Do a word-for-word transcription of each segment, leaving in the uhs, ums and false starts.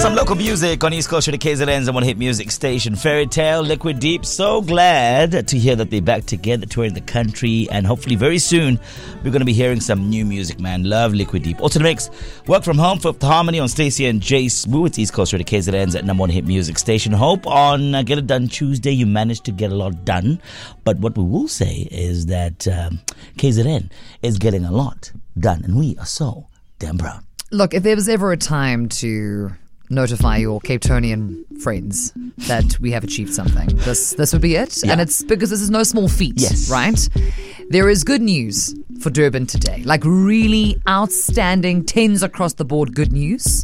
Some local music on East Coast to K Z N's one hit music station, Fairy Tale, Liquid Deep. So glad to hear that they're back together touring the country, and hopefully very soon we're going to be hearing some new music, man. Love Liquid Deep. Also, the mix, Work From Home, Fifth Harmony on Stacey and Jace Wu. It's East Coast to K Z N's number one hit music station. Hope on uh, Get It Done Tuesday you managed to get a lot done. But what we will say is that um, K Z N is getting a lot done, and we are so damn proud. Look, if there was ever a time to notify your Cape Townian friends that we have achieved something, this this would be it. Yeah. And it's because this is no small feat, yes. Right? There is good news for Durban today. Like really outstanding, tens across the board good news.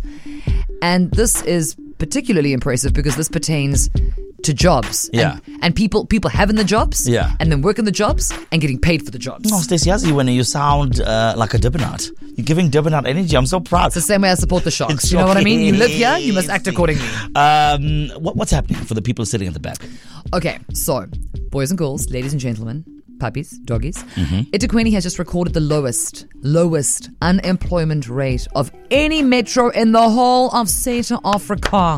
And this is particularly impressive because this pertains to jobs. Yeah. And, and people people having the jobs. Yeah. And then working the jobs and getting paid for the jobs. No, Stacey, as you when you sound uh, like a Durbanite. You're giving Durbanite energy. I'm so proud. It's the same way I support the Sharks. It's You know what I mean? You live here, crazy. you must act accordingly. Um, what, what's happening for the people sitting at the back? Okay, so boys and girls, ladies and gentlemen, puppies, doggies, Mm-hmm. eThekwini has just recorded the lowest, lowest unemployment rate of any metro in the whole of South Africa.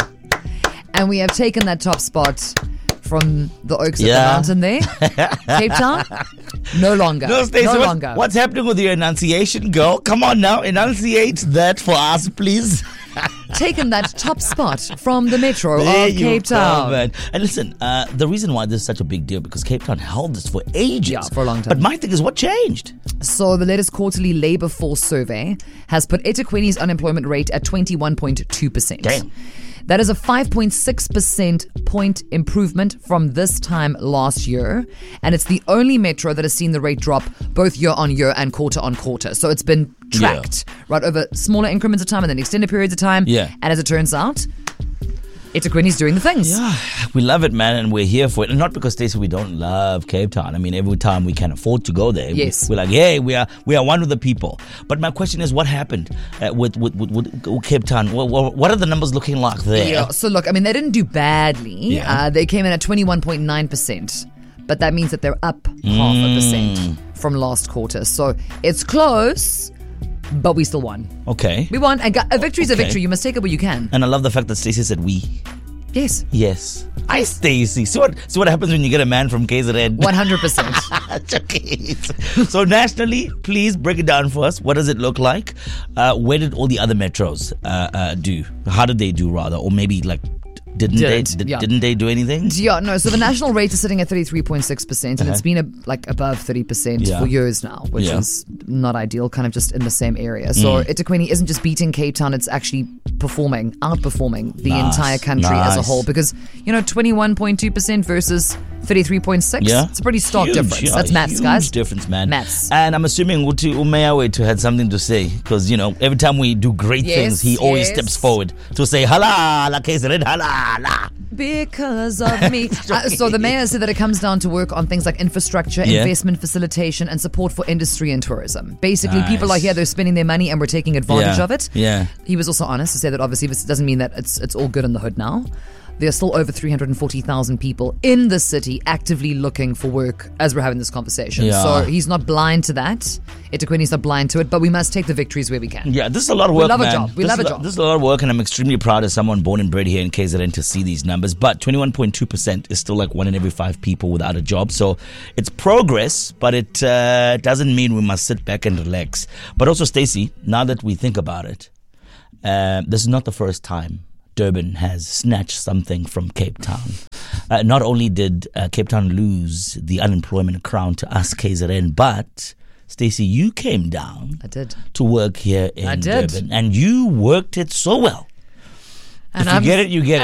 And we have taken that top spot from the Oaks Yeah. of the Mountain there. Cape Town, no longer. No, Stacey, no what's, longer. what's happening with your enunciation, girl? Come on now, enunciate that for us, please. Taken that top spot from the metro There of you Cape go, Town. man. And listen, uh, the reason why this is such a big deal because Cape Town held this for ages. Yeah, for a long time. But my thing is, what changed? So the latest quarterly labour force survey has put eThekwini's unemployment rate at twenty-one point two percent. Damn. That is a five point six percent point improvement from this time last year. And it's the only metro that has seen the rate drop both year on year and quarter on quarter. So it's been tracked right over smaller increments of time and then extended periods of time. Yeah. And as it turns out, eThekwini's doing the things. Yeah, we love it, man, and we're here for it. And not because, Stacey, we don't love Cape Town. I mean, every time we can afford to go there, Yes. we, we're like, hey, we are we are one of the people. But my question is, what happened uh, with, with, with, with Cape Town? What, what, what are the numbers looking like there? Yeah, so look, I mean, they didn't do badly. Yeah. Uh, they came in at twenty-one point nine percent, but that means that they're up half a percent from last quarter. So it's close, but we still won. Okay. We won, and got, a victory's Okay. a victory. You must take it where you can. And I love the fact that Stacey said we. Yes, Yes. I Stacey. See what see what happens when you get a man from K Z N. one hundred percent. Okay. So nationally, please break it down for us. What does it look like? Uh, where did all the other metros uh, uh, do? How did they do, rather? Or maybe like didn't Didn't, they? Did, yeah. Didn't they do anything? Yeah, no, so the national rate is sitting at thirty-three point six percent, and it's been a, like above thirty percent Yeah. for years now, which Yeah. is not ideal, kind of just in the same area. So Mm. eThekwini isn't just beating Cape Town, it's actually performing, outperforming the Nice, entire country as a nice. whole, because, you know, twenty-one point two percent versus thirty-three point six, Yeah. it's a pretty stark Huge, difference. yeah, That's maths, huge guys. difference, man. Maths. And I'm assuming Uti Umeawe had something to say because, you know, every time we do great Yes, things, he always yes. steps forward to say, hala, la K Z N, hala, la. Because of me. uh, so the mayor said that it comes down to work on things like infrastructure, Yeah. investment facilitation, and support for industry and tourism. Basically, people are Nice. here, they're spending their money, and we're taking advantage Yeah. of it. Yeah. He was also honest to say that obviously this doesn't mean that it's it's all good in the hood now. There are still over three hundred forty thousand people in the city actively looking for work as we're having this conversation. Yeah. So he's not blind to that. eThekwini's not blind to it, but we must take the victories where we can. Yeah, this is a lot of We work, love a man. job. We this love is a lo- job. This is a lot of work, and I'm extremely proud as someone born and bred here in K Z N to see these numbers. But twenty-one point two percent is still like one in every five people without a job. So it's progress, but it uh, doesn't mean we must sit back and relax. But also, Stacey, now that we think about it, uh, this is not the first time Durban has snatched something from Cape Town. Uh, not only did uh, Cape Town lose the unemployment crown to us, K Z N, but Stacey, you came down I did. to work here in I did. Durban, and you worked it so well. And if you I'm get it, you get it.